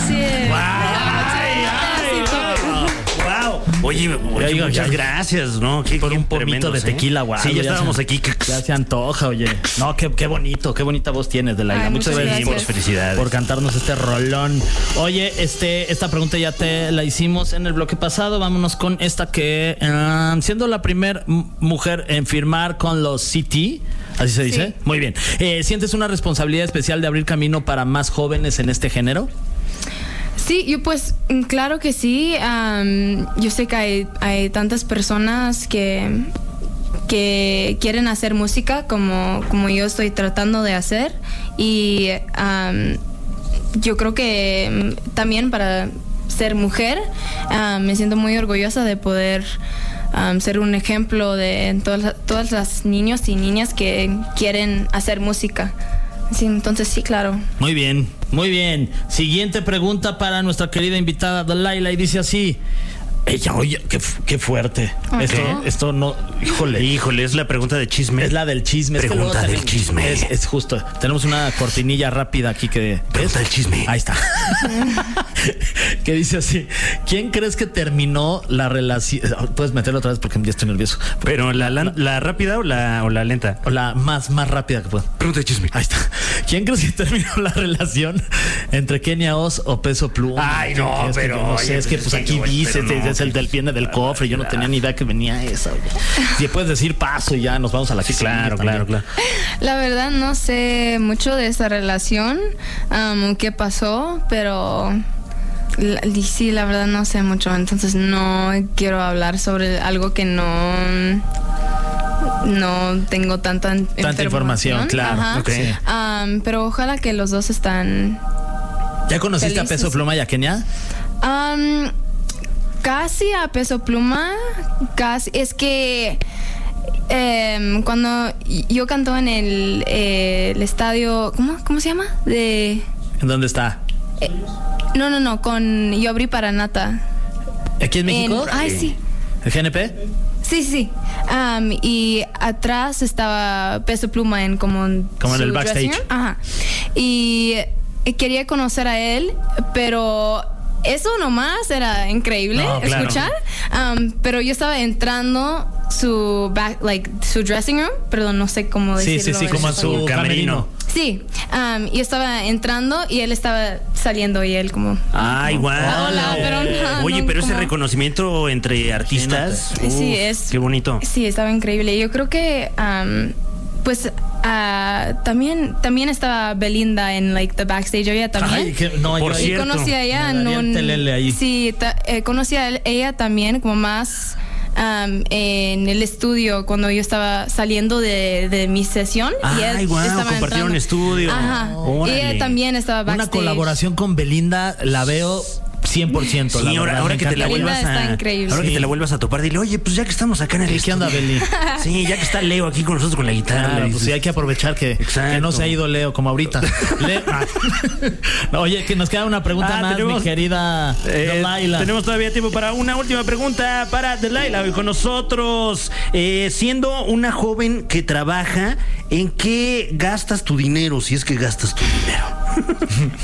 Gracias. Oye, muchas gracias, ¿no? Por un pomito de tequila, guau. Sí, ya estábamos aquí. Ya se antoja, oye. No, qué bonito, qué bonita voz tienes, Delilah. Muchas gracias. Muchas felicidades. Por cantarnos este rolón. Oye, esta pregunta ya te la hicimos en el bloque pasado. Vámonos con esta que, siendo la primer mujer en firmar con los CT, ¿así se dice? Sí. Muy bien. ¿Sientes una responsabilidad especial de abrir camino para más jóvenes en este género? Sí, yo pues claro que sí. Yo sé que hay tantas personas que quieren hacer música como yo estoy tratando de hacer, y yo creo que también para ser mujer me siento muy orgullosa de poder ser un ejemplo de todas las niños y niñas que quieren hacer música. Sí, entonces sí, claro. Muy bien, muy bien. Siguiente pregunta para nuestra querida invitada Delilah, y dice así. Ella, oye, qué fuerte. Okay. Esto no, Híjole, es la pregunta de chisme. es la del chisme. Pregunta del chisme. Es justo. Tenemos una cortinilla rápida aquí que... Pregunta del chisme. Ahí está. Que dice así. ¿Quién crees que terminó la relación? Puedes meterlo otra vez porque ya estoy nervioso. Pero la rápida o la lenta. O la más rápida que puedo. Pregunta de chisme. Ahí está. ¿Quién crees que terminó la relación entre Kenia Oz o Peso Pluma? Ay, no, Es que pero, yo no sé, oye, es que pues, pues aquí pero dice, no, es el del viene del cofre. Yo no tenía ni idea que venía esa. Oye. Si puedes decir paso y ya nos vamos a la Sí, siguiente claro. La verdad no sé mucho de esa relación, qué pasó, pero sí, la verdad no sé mucho, entonces no quiero hablar sobre algo que no tengo tanta información, claro. Ajá. Okay. Pero ojalá que los dos están... ¿Ya conociste felices. a Peso Pluma y a Kenia? Casi a Peso Pluma, casi. Es que cuando yo canto en el estadio, ¿cómo se llama? ¿En dónde está? No, yo abrí para Nata. ¿Aquí en México? Sí. ¿El GNP? Sí. Y atrás estaba Peso Pluma en como en el backstage. dressing room. Ajá. Y quería conocer a él, pero eso nomás era increíble escuchar. Pero yo estaba entrando su dressing room, perdón, no sé cómo decirlo. Sí, como su camerino. Sí, yo estaba entrando y él estaba saliendo y él como... Ay, guau. Hola, pero no, Oye, no, pero ese como... reconocimiento entre artistas. Sí, es... Qué bonito. Sí, estaba increíble. Yo creo que... también estaba Belinda en the backstage area también. Por y cierto, conocí a ella en un... ahí. Sí, conocí a ella también como más en el estudio cuando yo estaba saliendo de mi sesión. Ay, guau, compartieron estudio. Ajá. Y ella también estaba backstage. Una colaboración con Belinda la veo 100%. Sí, ahora que te la Belinda vuelvas está a... increíble. Ahora que te la vuelvas a topar, dile, oye, pues ya que estamos acá en el ¿Qué onda, Beli? Sí, ya que está Leo aquí con nosotros con la guitarra. Claro, pues sí, hay que aprovechar que no se ha ido Leo como ahorita. Oye, que nos queda una pregunta más, mi querida Delilah. Tenemos todavía tiempo para una última pregunta para Delilah hoy con nosotros. Siendo una joven que trabaja, ¿en qué gastas tu dinero? Si es que gastas tu dinero.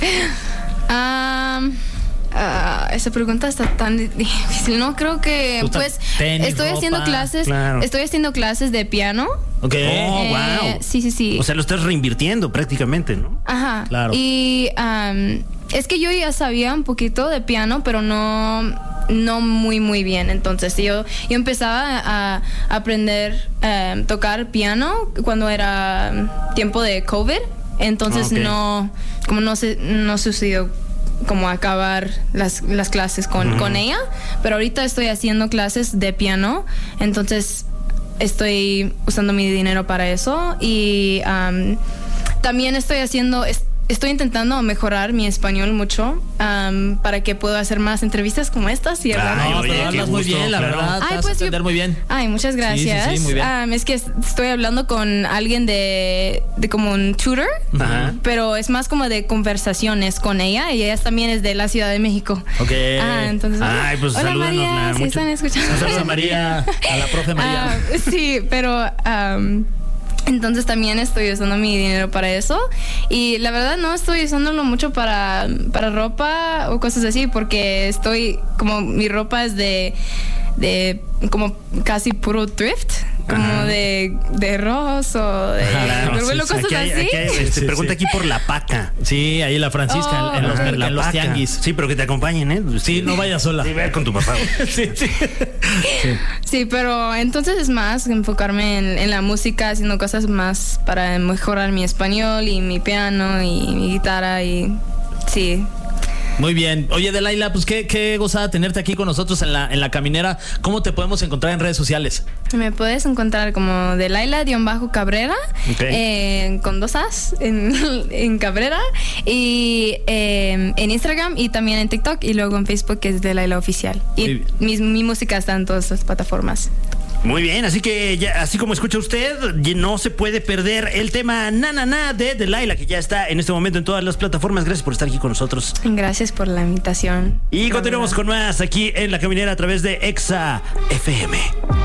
Esa pregunta está tan difícil. No creo que estoy haciendo clases. Claro. Estoy haciendo clases de piano. Ok. Wow. Sí. O sea, lo estás reinvirtiendo prácticamente, ¿no? Ajá. Claro. Y es que yo ya sabía un poquito de piano, pero no muy bien. Entonces yo empezaba a aprender tocar piano cuando era tiempo de COVID. Entonces no sucedió como acabar las clases con ella, pero ahorita estoy haciendo clases de piano, entonces estoy usando mi dinero para eso y también estoy intentando mejorar mi español mucho para que pueda hacer más entrevistas como estas y hablar. Hablas muy bien, la verdad. Te vas a entender muy bien. Ay, muchas gracias. Sí, muy bien. Es que estoy hablando con alguien de como un tutor, pero es más como de conversaciones con ella y ella también es de la Ciudad de México. Ok. Entonces, pues hola María, si están escuchando. Saludos a María, a la profe María. Sí, pero Entonces también estoy usando mi dinero para eso. Y la verdad no estoy usándolo mucho para ropa o cosas así, porque como mi ropa es de como casi puro thrift, como de rojos o de cosas así. Pregunta aquí por la Paca. Sí, ahí la Francisca, en los tianguis. Sí, pero que te acompañen, ¿eh? Sí, no vayas sola. Sí, ve con tu papá. Sí, pero entonces es más enfocarme en la música, haciendo cosas más para mejorar mi español y mi piano y mi guitarra y sí. Muy bien. Oye, Delilah, pues qué gozada tenerte aquí con nosotros en la caminera. ¿Cómo te podemos encontrar en redes sociales? Me puedes encontrar como Delilah_Cabrera, con 2 As en Cabrera, y en Instagram y también en TikTok, y luego en Facebook, que es Delilah Oficial. Y mi música está en todas las plataformas. Muy bien, así que ya, así como escucha usted, no se puede perder el tema Na Na Na de Delilah, que ya está en este momento en todas las plataformas. Gracias por estar aquí con nosotros. Gracias por la invitación. Y continuamos con más aquí en La Caminera a través de Exa FM.